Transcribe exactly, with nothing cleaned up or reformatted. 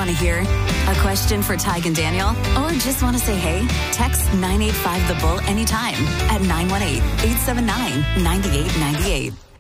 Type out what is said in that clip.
want to hear? A question for Tig and Daniel? Or just want to say hey? Text nine eight five the bull anytime at nine one eight, eight seven nine, nine eight nine eight.